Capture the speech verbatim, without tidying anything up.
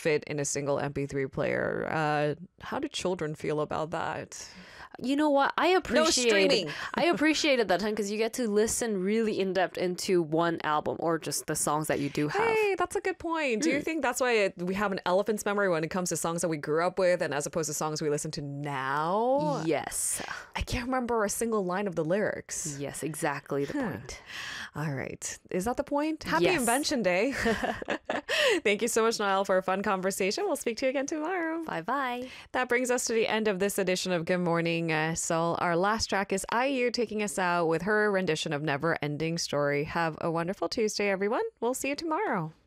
fit in a single M P three player. Uh, how do children feel about that? You know what? I appreciated streaming. I appreciated that time because you get to listen really in depth into one album or just the songs that you do have. Hey, that's a good point. Do you think that's why it, we have an elephant's memory when it comes to songs that we grew up with and as opposed to songs we listen to now? Yes. I can't remember a single line of the lyrics. Yes, exactly the point. All right. Is that the point? Happy Yes. Invention Day. Thank you so much, Niall, for a fun conversation. We'll speak to you again tomorrow. Bye bye. That brings us to the end of this edition of Good Morning uh, Seoul. Our last track is I U taking us out with her rendition of Never Ending Story. Have a wonderful Tuesday, everyone. We'll see you tomorrow.